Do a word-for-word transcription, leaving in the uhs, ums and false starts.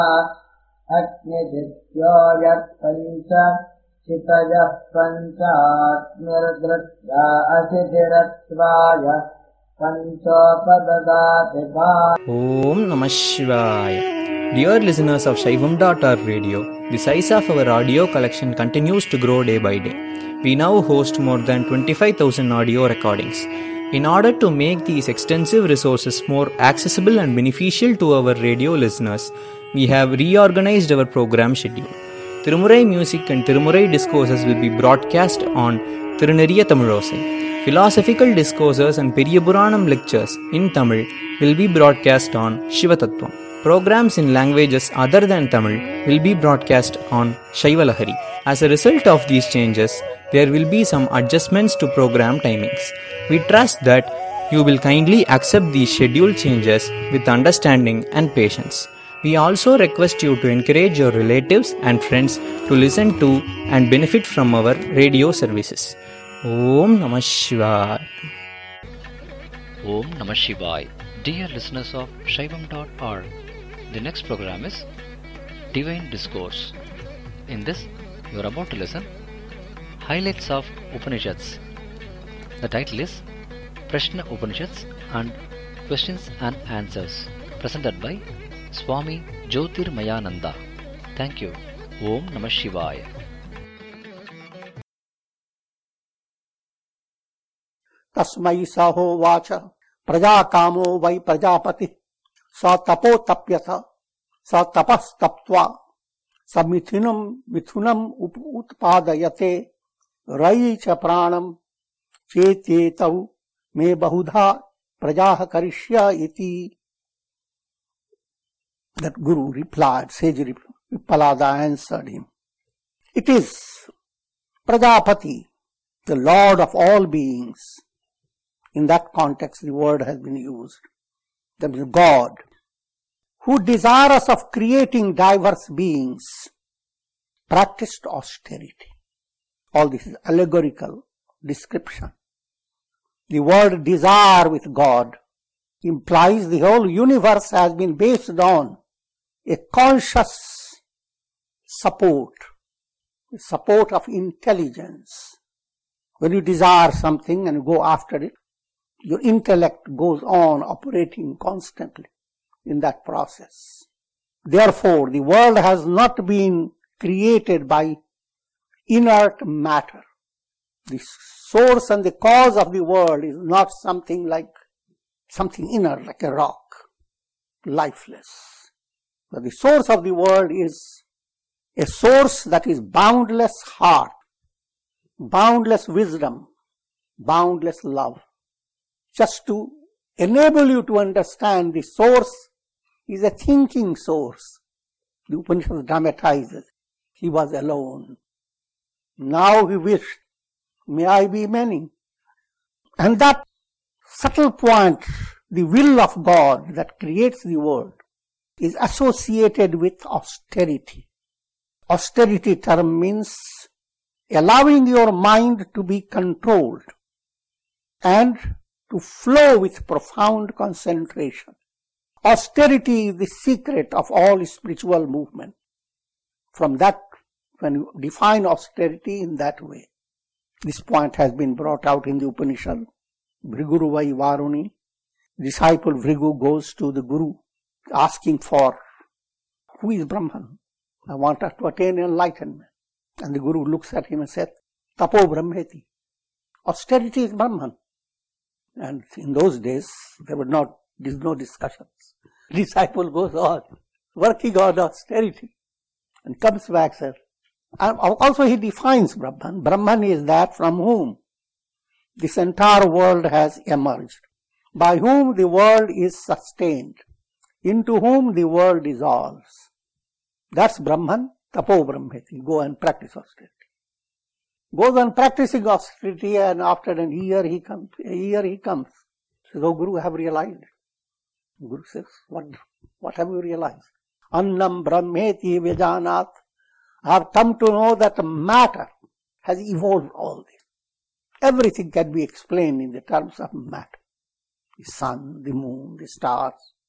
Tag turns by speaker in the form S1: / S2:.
S1: Agnidittyo yat pancha chitayah panchaatmirdratta asiddhiratvaya panchopadadadeva.
S2: Om Namah Shivaya. Dear listeners of Shaivam dot org radio, the size of our audio collection continues to grow day by day. We now host more than twenty-five thousand audio recordings. In order to make these extensive resources more accessible and beneficial to our radio listeners, we have reorganized our program schedule. Tirumurai music and Tirumurai discourses will be broadcast on Tiruneriya Tamilosai. Philosophical discourses and Periyapuranam lectures in Tamil will be broadcast on Shivatattvam. Programs in languages other than Tamil will be broadcast on Shaivalahari. As a result of these changes, there will be some adjustments to program timings. We trust that you will kindly accept these schedule changes with understanding and patience. We also request you to encourage your relatives and friends to listen to and benefit from our radio services. Om Namah Shivaya.
S3: Om Namah Shivaya. Dear listeners of Shaivam dot org, the next program is Divine Discourse. In this, you are about to listen Highlights of Upanishads. The title is Prashna Upanishads and Questions and Answers, presented by Swami Jyotirmayananda. Thank you. Om Namah Shivaya.
S4: तस्मै सहोवाच प्रजाकामो वै प्रजापति स तपोतप्यथ स तपस्तप्त्वा समिथुनं मिथुनम् उत्पादयते रयि च प्राणं चेत्येतौ मे बहुधा प्रजाः करिष्य इति. That Guru replied, sage Vippalada answered him, it is Prajapati, the Lord of all beings. In that context, the word has been used. That is God, who desirous of creating diverse beings, practiced austerity. All this is allegorical description. The word desire with God implies the whole universe has been based on a conscious support, a support of intelligence. When you desire something and go after it, your intellect goes on operating constantly in that process. Therefore, the world has not been created by inert matter. The source and the cause of the world is not something like something inert, like a rock, lifeless. But the source of the world is a source that is boundless heart, boundless wisdom, boundless love. Just to enable you to understand, the source is a thinking source. The Upanishad dramatizes. He was alone. Now he wished, may I be many. And that subtle point, the will of God that creates the world, is associated with austerity. Austerity term means allowing your mind to be controlled and to flow with profound concentration. Austerity is the secret of all spiritual movement. From that, when you define austerity in that way, this point has been brought out in the Upanishad. Bhriguruvai Varuni, disciple Bhrigu goes to the Guru asking for, who is Brahman? I want to attain enlightenment. And the Guru looks at him and says, Tapo Brahmeti. Austerity is Brahman. And in those days, there were not, there was no discussions. The disciple goes on, working on austerity, and comes back, sir. And also he defines Brahman. Brahman is that from whom this entire world has emerged, by whom the world is sustained, into whom the world dissolves. That's Brahman, Tapo Brahmeti. Go and practice austerity. Goes on practicing austerity, and after a year he comes. A year he comes. Says, oh Guru, I have realized. Guru says, what, what have you realized? Annam Brahmeti Vijanat. I have come to know that matter has evolved all this. Everything can be explained in the terms of matter. The sun, the moon, the stars,